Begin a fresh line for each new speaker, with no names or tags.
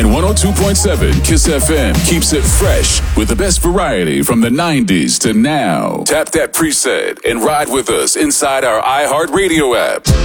And 102.7 Kiss FM keeps it fresh with the best variety from the 90s to now. Tap that preset and ride with us inside our iHeartRadio app.